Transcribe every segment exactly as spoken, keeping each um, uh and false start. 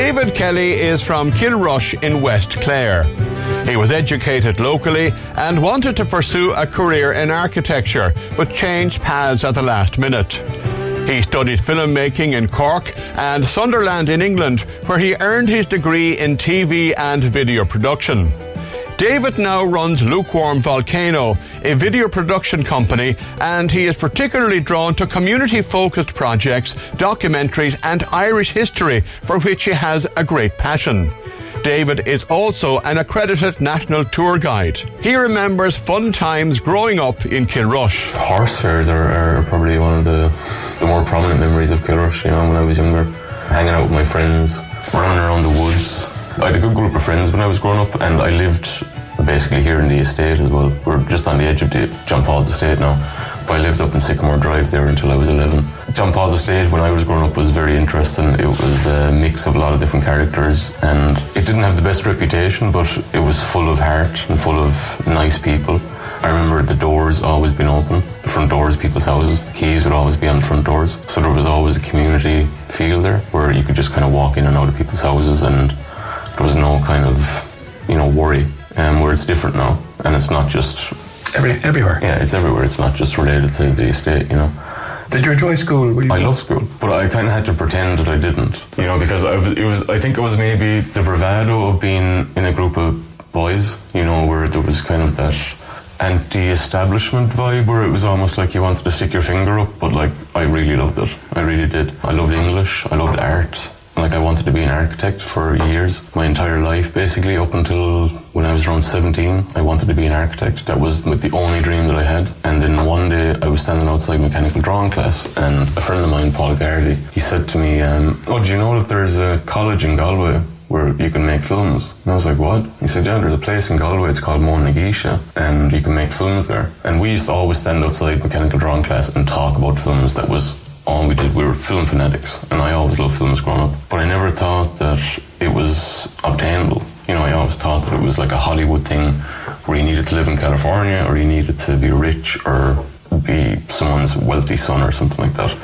David Kelly is from Kilrush in West Clare. He was educated locally and wanted to pursue a career in architecture, but changed paths at the last minute. He studied filmmaking in Cork and Sunderland in England, where he earned his degree in T V and video production. David now runs Lukewarm Volcano, a video production company, and he is particularly drawn to community-focused projects, documentaries and Irish history, for which he has a great passion. David is also an accredited national tour guide. He remembers fun times growing up in Kilrush. Horse fairs are, are probably one of the, the more prominent memories of Kilrush, you know, when I was younger. Hanging out with my friends, running around the woods. I had a good group of friends when I was growing up, and I lived basically here in the estate as well. We're just on the edge of the John Paul's estate now, but I lived up in Sycamore Drive there until I was eleven. John Paul's estate, when I was growing up, was very interesting. It was a mix of a lot of different characters, and it didn't have the best reputation, but it was full of heart and full of nice people. I remember the doors always being open, the front doors of people's houses, the keys would always be on the front doors. So there was always a community feel there, where you could just kind of walk in and out of people's houses, and there was no kind of, you know, worry. Um, where it's different now, and it's not just Every, everywhere. Yeah, it's everywhere. It's not just related to the estate, you know. Did you enjoy school? Were you I love school, but I kind of had to pretend that I didn't, you know, because I was, it was. I think it was maybe the bravado of being in a group of boys, you know, where there was kind of that anti-establishment vibe, where it was almost like you wanted to stick your finger up, but like I really loved it. I really did. I loved English. I loved art. Like I wanted to be an architect for years, my entire life basically, up until when I was around seventeen. I wanted to be an architect. That was the only dream that I had. And then one day I was standing outside mechanical drawing class, and a friend of mine, Paul Gardy, he said to me, um, oh, do you know that there's a college in Galway where you can make films? And I was like, what? He said, yeah, there's a place in Galway, it's called Món na Gíse, and you can make films there. And we used to always stand outside mechanical drawing class and talk about films. That was all we did. We were film fanatics, and I always loved films growing up, but I never thought that it was obtainable. You know, I always thought that it was like a Hollywood thing where you needed to live in California, or you needed to be rich, or be someone's wealthy son or something like that.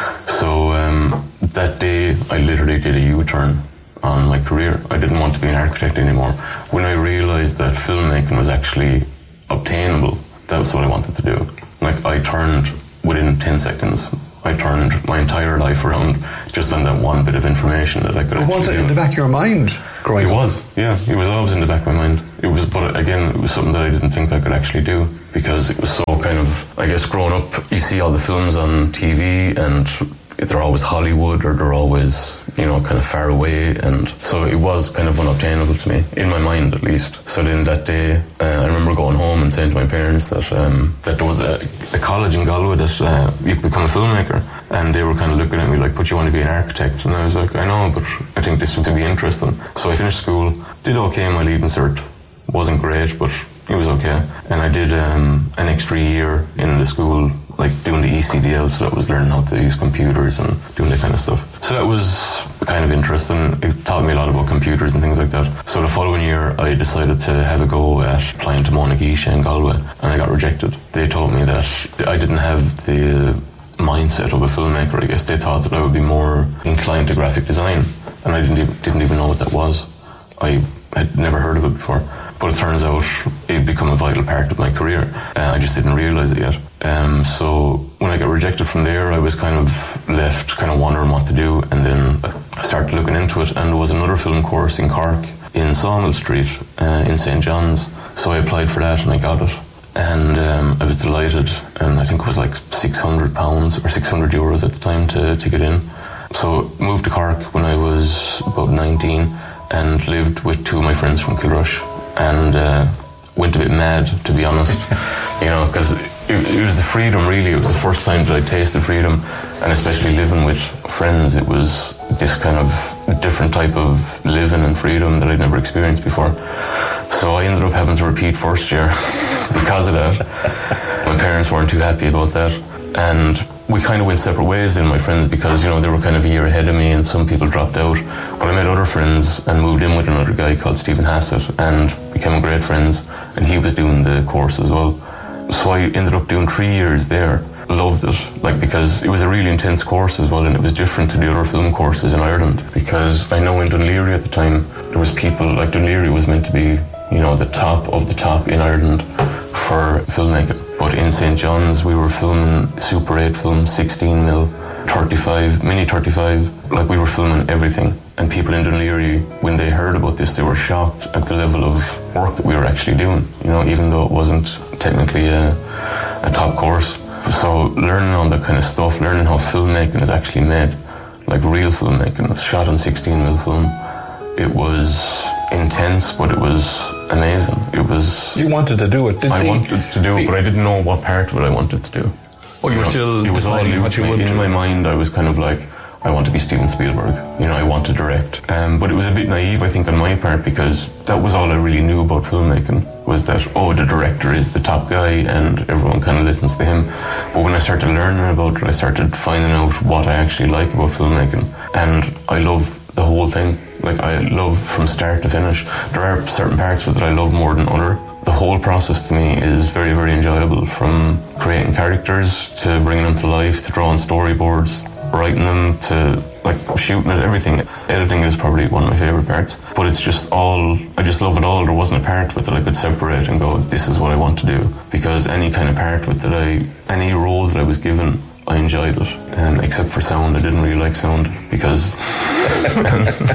So um, that day I literally did a U-turn on my career. I didn't want to be an architect anymore. When I realised that filmmaking was actually obtainable, that's what I wanted to do. Like, I turned within ten seconds. I turned my entire life around just on that one bit of information that I could actually do. Was it in the back of your mind growing up? It was, yeah. It was always in the back of my mind. It was, but again, it was something that I didn't think I could actually do, because it was so kind of, I guess, growing up, you see all the films on T V, and they're always Hollywood, or they're always, you know, kind of far away, and so it was kind of unobtainable to me, in my mind at least. So then that day, uh, I remember going home and saying to my parents that um, that there was a, a college in Galway that uh, you could become a filmmaker, and they were kind of looking at me like, but you want to be an architect? And I was like, I know, but I think this would be interesting. So I finished school, did okay in my Leaving Cert, wasn't great, but it was okay. And I did um, an extra year in the school, like doing the E C D L, so that was learning how to use computers and doing that kind of stuff. So that was kind of interesting. It taught me a lot about computers and things like that. So the following year I decided to have a go at applying to Món na Gíse in Galway, and I got rejected. They told me that I didn't have the mindset of a filmmaker, I guess. They thought that I would be more inclined to graphic design, and I didn't even, didn't even know what that was. I had never heard of it before. But it turns out it had become a vital part of my career. Uh, I just didn't realise it yet. Um, so when I got rejected from there, I was kind of left kind of wondering what to do, and then I started looking into it, and there was another film course in Cork, in Sawmill Street, uh, in Saint John's. So I applied for that, and I got it. And um, I was delighted, and I think it was like six hundred pounds or six hundred euros at the time to, to get in. So moved to Cork when I was about nineteen, and lived with two of my friends from Kilrush, and uh, went a bit mad, to be honest, you know, because it, it was the freedom, really. It was the first time that I tasted freedom, and especially living with friends, it was this kind of different type of living and freedom that I'd never experienced before. So I ended up having to repeat first year because of that. My parents weren't too happy about that, and we kind of went separate ways then, my friends, because, you know, they were kind of a year ahead of me, and some people dropped out. But I met other friends and moved in with another guy called Stephen Hassett, and became great friends, and he was doing the course as well. So I ended up doing three years there, loved it, like, because it was a really intense course as well, and it was different to the other film courses in Ireland, because I know in Dún Laoghaire at the time there was people, like Dún Laoghaire was meant to be, you know, the top of the top in Ireland for filmmaking, but in Saint John's we were filming Super eight films, sixteen mil, thirty-five, mini thirty-five, like we were filming everything. And people in Dún Laoghaire, when they heard about this, they were shocked at the level of work that we were actually doing, you know, even though it wasn't technically a, a top course. So learning all that kind of stuff, learning how filmmaking is actually made, like real filmmaking, shot on sixteen mil film, it was intense, but it was amazing. It was... You wanted to do it, didn't you? I wanted to do it, but I didn't know what part of it I wanted to do. Oh, you were still it was all deciding new what to you me. would In do. my mind, I was kind of like, I want to be Steven Spielberg. You know, I want to direct. Um, but it was a bit naive, I think, on my part, because that was all I really knew about filmmaking, was that, oh, the director is the top guy and everyone kind of listens to him. But when I started learning about it, I started finding out what I actually like about filmmaking. And I love the whole thing. Like, I love from start to finish. There are certain parts of it that I love more than other. The whole process to me is very, very enjoyable, from creating characters to bringing them to life, to drawing storyboards, writing them, to like shooting it, everything. Editing is probably one of my favourite parts, but it's just all, I just love it all. There wasn't a part with it I could separate and go, this is what I want to do, because any kind of part with that I, any role that I was given, I enjoyed it, um, except for sound. I didn't really like sound, because and,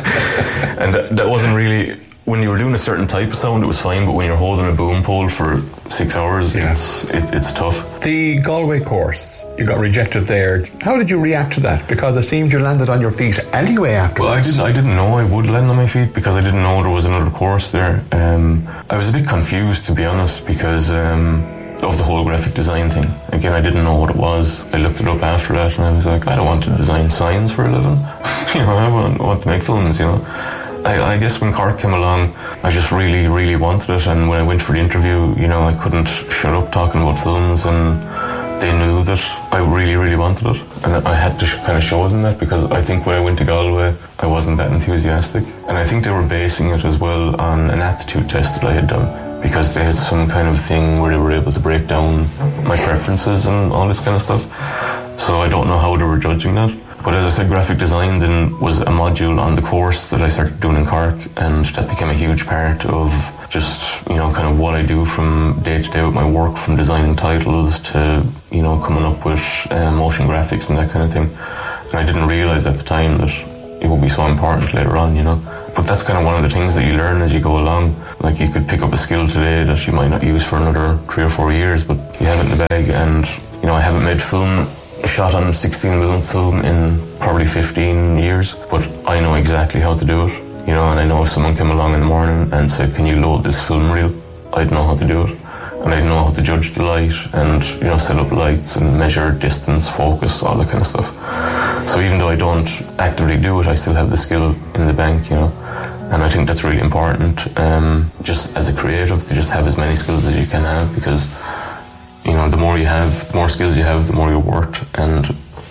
and that, that wasn't really, when you were doing a certain type of sound it was fine, but when you're holding a boom pole for six hours, yeah. it's it, it's tough. The Galway course, you got rejected there. How did you react to that? Because it seemed you landed on your feet anyway afterwards. Well, I didn't, I didn't know I would land on my feet, because I didn't know there was another course there. Um, I was a bit confused, to be honest, because um, of the whole graphic design thing. Again, I didn't know what it was. I looked it up after that and I was like, I don't want to design signs for a living. you know, I want, I want to make films, you know. I, I guess when Cork came along, I just really, really wanted it, and when I went for the interview, you know, I couldn't shut up talking about films, and they knew that I really, really wanted it, and I had to sh- kind of show them that, because I think when I went to Galway, I wasn't that enthusiastic, and I think they were basing it as well on an aptitude test that I had done, because they had some kind of thing where they were able to break down my preferences and all this kind of stuff, so I don't know how they were judging that. But as I said, graphic design then was a module on the course that I started doing in Cork, and that became a huge part of just, you know, kind of what I do from day to day with my work, from designing titles to, you know, coming up with uh, motion graphics and that kind of thing. And I didn't realise at the time that it would be so important later on, you know. But that's kind of one of the things that you learn as you go along. Like, you could pick up a skill today that you might not use for another three or four years, but you have it in the bag. And, you know, I haven't made film shot on sixteen millimeter film in probably fifteen years, but I know exactly how to do it, you know, and I know if someone came along in the morning and said, can you load this film reel, I'd know how to do it, and I'd know how to judge the light and, you know, set up lights and measure distance, focus, all that kind of stuff. So even though I don't actively do it, I still have the skill in the bank, you know, and I think that's really important, um, just as a creative, to just have as many skills as you can have, because, you know, the more you have, the more skills you have, the more you're worth. And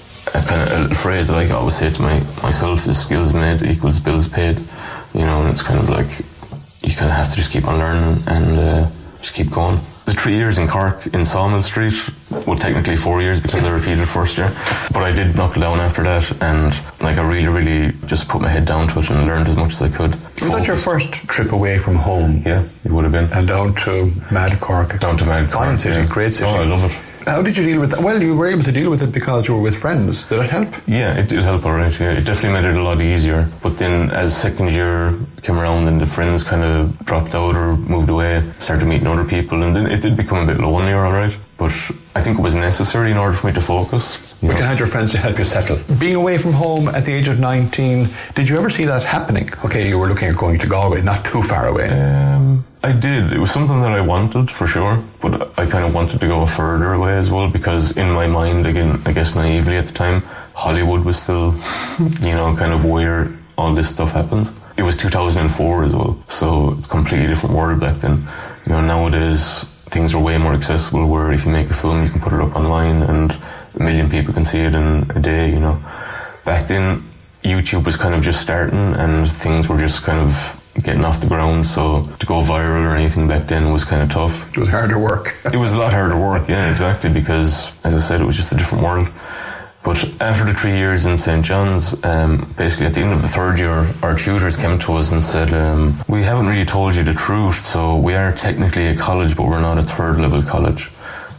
a kind of a phrase that I always say to my, myself is skills made equals bills paid. You know, and it's kind of like, you kind of have to just keep on learning and uh, just keep going. The three years in Cork in Sawmill Street, well, technically four years because I repeated first year, but I did knuckle down after that, and like I really, really just put my head down to it and learned as much as I could. Was that your first trip away from home? Yeah, it would have been. And down to Mad Cork? Down to Mad Cork, Fine city, yeah. Great city. Oh, I love it. How did you deal with that? Well, you were able to deal with it because you were with friends. Did it help? Yeah, it did help, all right. Yeah, it definitely made it a lot easier. But then as second year came around and the friends kind of dropped out or moved away, started meeting other people, and then it did become a bit lonelier, all right. But I think it was necessary in order for me to focus. You but know? You had your friends to help you settle. Being away from home at the age of nineteen, did you ever see that happening? Okay, you were looking at going to Galway, not too far away. Um, I did. It was something that I wanted, for sure. But I kind of wanted to go further away as well, because in my mind, again, I guess naively at the time, Hollywood was still, you know, kind of where all this stuff happens. It was two thousand four as well, so it's a completely different world back then. You know, nowadays, things are way more accessible, where if you make a film, you can put it up online and a million people can see it in a day, you know. Back then, YouTube was kind of just starting and things were just kind of getting off the ground, so to go viral or anything back then was kind of tough. It was harder work. It was a lot harder work, yeah, exactly, because, as I said, it was just a different world. But after the three years in Saint John's, um, basically at the end of the third year, our tutors came to us and said, um, we haven't really told you the truth, so we are technically a college, but we're not a third level college.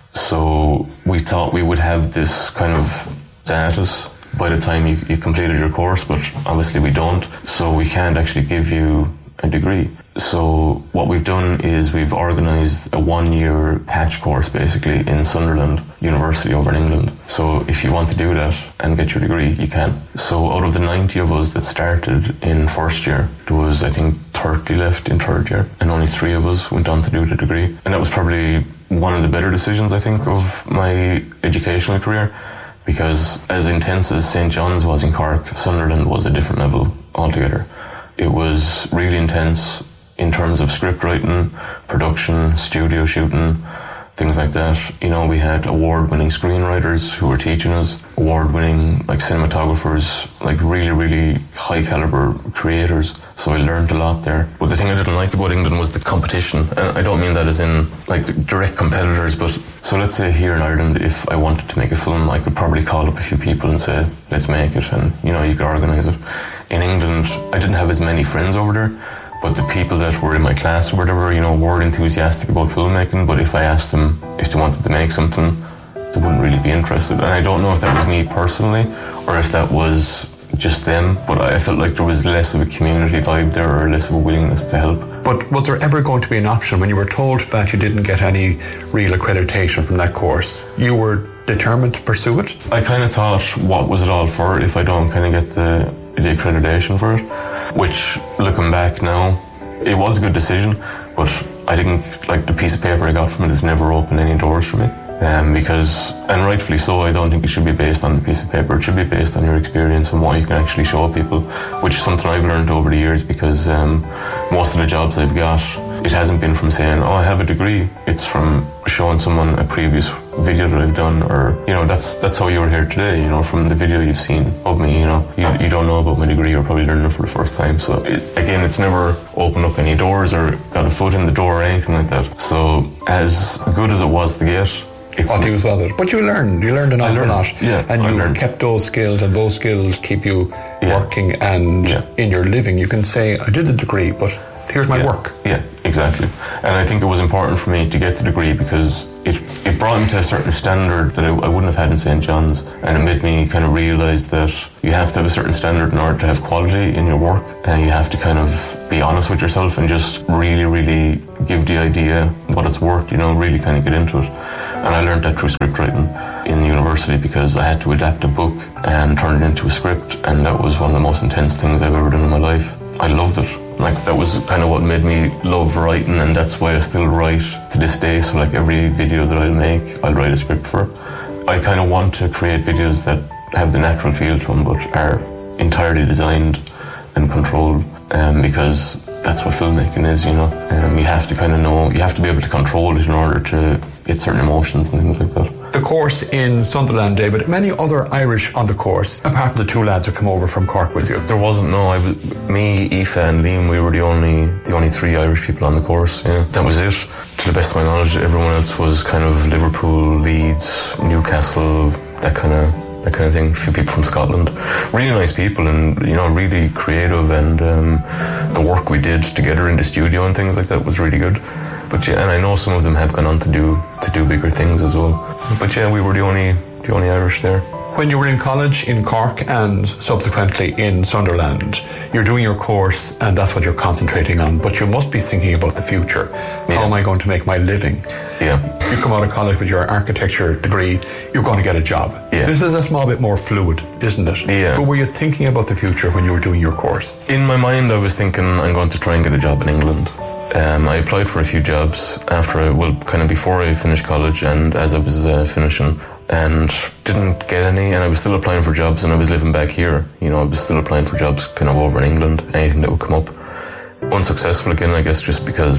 So we thought we would have this kind of status by the time you, you completed your course, but obviously we don't. So we can't actually give you a degree. So what we've done is we've organised a one-year patch course basically in Sunderland University over in England. So if you want to do that and get your degree, you can. So out of the ninety of us that started in first year, there was I think thirty left in third year, and only three of us went on to do the degree. And that was probably one of the better decisions I think of my educational career, because as intense as Saint John's was in Cork, Sunderland was a different level altogether. It was really intense in terms of script writing, production, studio shooting, things like that. You know, we had award-winning screenwriters who were teaching us, award-winning like cinematographers, like really, really high-caliber creators. So I learned a lot there. But the thing I didn't like about England was the competition. And I don't mean that as in like direct competitors, but so let's say here in Ireland, if I wanted to make a film, I could probably call up a few people and say, let's make it, and you know, you could organise it. In England, I didn't have as many friends over there, but the people that were in my class or whatever, you know, were enthusiastic about filmmaking, but if I asked them if they wanted to make something, they wouldn't really be interested. And I don't know if that was me personally, or if that was just them, but I felt like there was less of a community vibe there, or less of a willingness to help. But was there ever going to be an option when you were told that you didn't get any real accreditation from that course? You were determined to pursue it? I kind of thought, what was it all for if I don't kind of get the, the accreditation for it? Which, looking back now, it was a good decision, but I didn't, like, the piece of paper I got from it has never opened any doors for me. Um, because, and rightfully so, I don't think it should be based on the piece of paper. It should be based on your experience and what you can actually show people, which is something I've learned over the years, because um, most of the jobs I've got, it hasn't been from saying, oh, I have a degree. It's from showing someone a previous video that I've done, or, you know, that's that's how you're here today, you know, from the video you've seen of me, you know. You, you don't know about my degree, you're probably learning it for the first time. So, it, again, it's never opened up any doors or got a foot in the door or anything like that. So, as good as it was to get, It's what he was with it. But you learned, you learned an awful learned, lot. Yeah, and I you learned. kept those skills, and those skills keep you yeah. working and yeah. in your living. You can say, I did the degree, but here's my yeah. work. Yeah, exactly. And I think it was important for me to get the degree because it, it brought me to a certain standard that I, I wouldn't have had in Saint John's, and it made me kind of realise that you have to have a certain standard in order to have quality in your work, and you have to kind of be honest with yourself and just really, really give the idea what it's worth, you know, really kind of get into it. And I learned that through script writing in university, because I had to adapt a book and turn it into a script, and that was one of the most intense things I've ever done in my life. I loved it. Like, that was kind of what made me love writing, and that's why I still write to this day. So like every video that I'll make, I'll write a script for. I kind of want to create videos that have the natural feel to them, but are entirely designed and controlled, um, because that's what filmmaking is, you know. Um, you have to kind of know, you have to be able to control it in order to get certain emotions and things like that. The course in Sunderland, David, many other Irish on the course, apart from the two lads who come over from Cork with you. There wasn't, no. I was, me, Aoife and Liam, we were the only the only three Irish people on the course, yeah. That was it. To the best of my knowledge, everyone else was kind of Liverpool, Leeds, Newcastle, that kind of that kind of thing. A few people from Scotland. Really nice people, and, you know, really creative, and um, the work we did together in the studio and things like that was really good. But yeah, and I know some of them have gone on to do to do bigger things as well. But yeah, we were the only the only Irish there. When you were in college in Cork and subsequently in Sunderland, you're doing your course and that's what you're concentrating on, but you must be thinking about the future. Yeah. How am I going to make my living? Yeah. You come out of college with your architecture degree, you're going to get a job. Yeah. This is a small bit more fluid, isn't it? Yeah. But were you thinking about the future when you were doing your course? In my mind, I was thinking I'm going to try and get a job in England. Um, I applied for a few jobs after I, well, kind of before I finished college and as I was uh, finishing, and didn't get any, and I was still applying for jobs, and I was living back here. You know, I was still applying for jobs kind of over in England, anything that would come up. Unsuccessful again, I guess, just because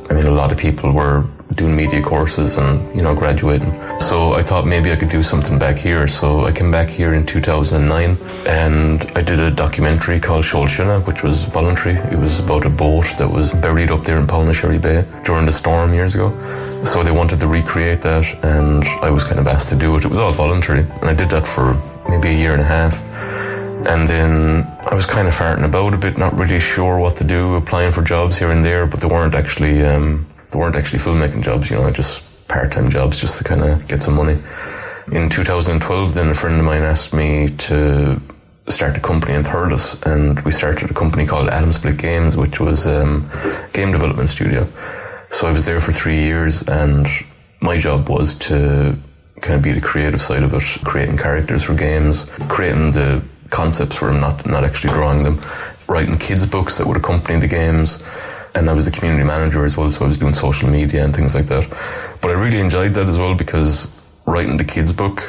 I mean, a lot of people were doing media courses and, you know, graduating. So I thought maybe I could do something back here. So I came back here in two thousand nine and I did a documentary called Seol Shuna, which was voluntary. It was about a boat that was buried up there in Palmasherry Bay during the storm years ago. So they wanted to recreate that and I was kind of asked to do it. It was all voluntary and I did that for maybe a year and a half. And then I was kind of farting about a bit, not really sure what to do, applying for jobs here and there, but they weren't actually um, they weren't actually filmmaking jobs, you know, just part-time jobs just to kind of get some money. In two thousand twelve, then a friend of mine asked me to start a company in Thurles, and we started a company called Atom Split Games, which was um, a game development studio. So I was there for three years, and my job was to kind of be the creative side of it, creating characters for games, creating the concepts for them, not not actually drawing them, writing kids' books that would accompany the games, and I was the community manager as well, so I was doing social media and things like that. But I really enjoyed that as well because writing the kids' book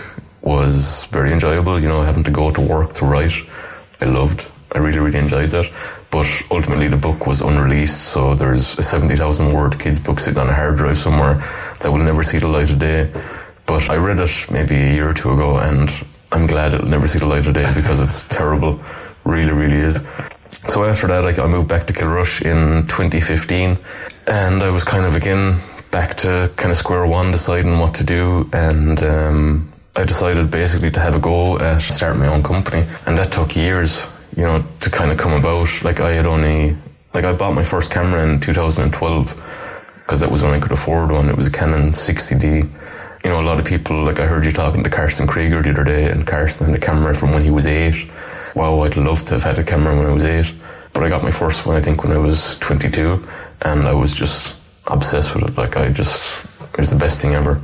was very enjoyable, you know, having to go to work to write. I loved, I really, really enjoyed that. But ultimately the book was unreleased, so there's a seventy thousand word kids' book sitting on a hard drive somewhere that will never see the light of day. But I read it maybe a year or two ago, and I'm glad it'll never see the light of day because it's terrible. Really, really is. So after that, I, I moved back to Kilrush in twenty fifteen, and I was kind of again back to kind of square one, deciding what to do, and um, I decided basically to have a go at starting my own company, and that took years, you know, to kind of come about. Like I had only, like I bought my first camera in two thousand twelve because that was when I could afford one. It was a Canon sixty D. You know, a lot of people, like I heard you talking to Carsten Krieger the other day, and Carsten had a camera from when he was eight. Wow, I'd love to have had a camera when I was eight. But I got my first one, I think, when I was twenty-two, and I was just obsessed with it. Like, I just, it was the best thing ever.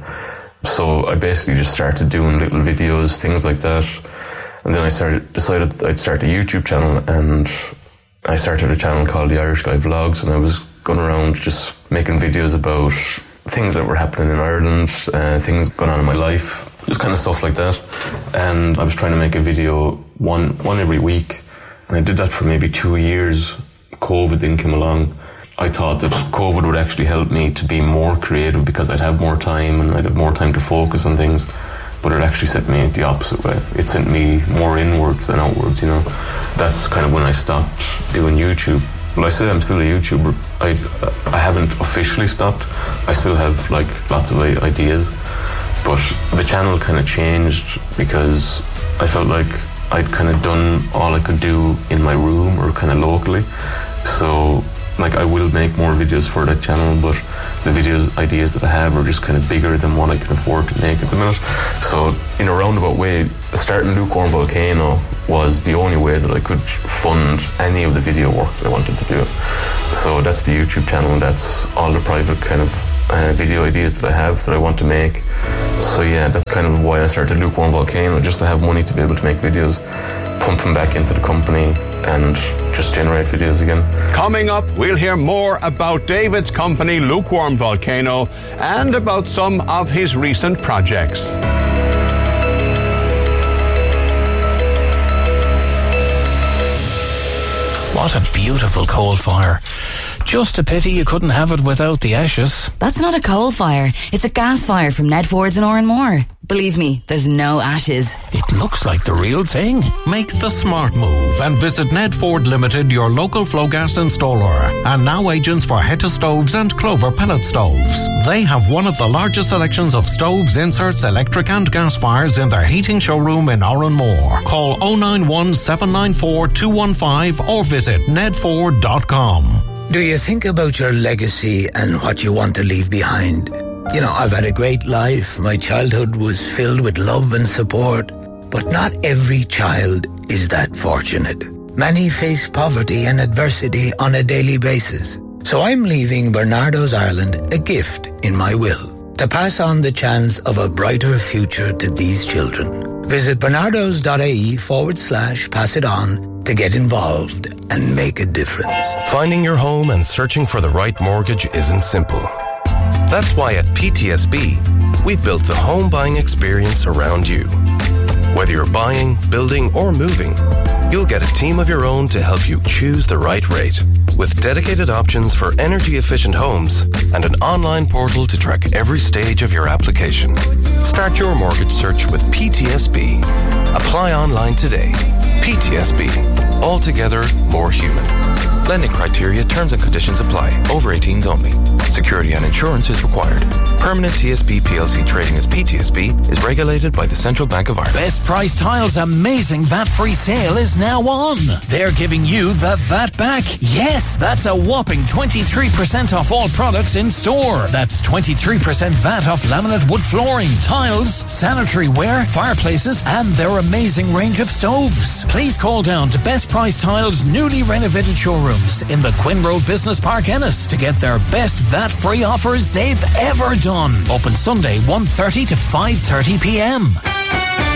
So I basically just started doing little videos, things like that. And then I started, decided I'd start a YouTube channel, and I started a channel called The Irish Guy Vlogs, and I was going around just making videos about things that were happening in Ireland, uh, things going on in my life, just kind of stuff like that. And I was trying to make a video one one every week, and I did that for maybe two years. COVID then came along. I thought that COVID would actually help me to be more creative because I'd have more time and I'd have more time to focus on things, but it actually sent me the opposite way. It sent me more inwards than outwards, you know. That's kind of when I stopped doing YouTube. Well, I say I'm still a YouTuber. I I haven't officially stopped. I still have like lots of ideas, but the channel kind of changed because I felt like I'd kind of done all I could do in my room or kind of locally. So like I will make more videos for that channel, but the videos ideas that I have are just kind of bigger than what I can afford to make at the minute. So in a roundabout way, starting Lukewarm Volcano was the only way that I could fund any of the video work that I wanted to do. So that's the YouTube channel, and that's all the private kind of uh, video ideas that I have that I want to make. So yeah, that's kind of why I started Lukewarm Volcano, just to have money to be able to make videos, pump them back into the company and just generate videos again. Coming up, we'll hear more about David's company, Lukewarm Volcano, and about some of his recent projects. What a beautiful coal fire. Just a pity you couldn't have it without the ashes. That's not a coal fire. It's a gas fire from Ned Ford's in Oranmore. Believe me, there's no ashes. It looks like the real thing. Make the smart move and visit Ned Ford Limited, your local flow gas installer, and now agents for Heta stoves and Clover pellet stoves. They have one of the largest selections of stoves, inserts, electric and gas fires in their heating showroom in Oranmore. Call oh nine one, seven nine four, two one five or visit ned ford dot com. Do you think about your legacy and what you want to leave behind? You know, I've had a great life. My childhood was filled with love and support. But not every child is that fortunate. Many face poverty and adversity on a daily basis. So I'm leaving Bernardo's Ireland a gift in my will, to pass on the chance of a brighter future to these children. Visit bernardos.ie forward slash pass it on to get involved and make a difference. Finding your home and searching for the right mortgage isn't simple. That's why at P T S B, we've built the home buying experience around you. Whether you're buying, building, or moving, you'll get a team of your own to help you choose the right rate. With dedicated options for energy-efficient homes and an online portal to track every stage of your application. Start your mortgage search with P T S B. Apply online today. P T S B. Altogether more human. Lending criteria, terms and conditions apply. Over eighteens only. Security and insurance is required. Permanent T S B P L C trading as P T S B is regulated by the Central Bank of Ireland. Best Price Tiles' amazing V A T-free sale is now on. They're giving you the V A T back. Yes, that's a whopping twenty-three percent off all products in store. That's twenty-three percent V A T off laminate wood flooring, tiles, sanitary ware, fireplaces, and their amazing range of stoves. Please call down to Best Price Tiles' newly renovated showrooms in the Quinn Road Business Park, Ennis, to get their best V A T-free offers they've ever done. Open Sunday one thirty to five thirty p m.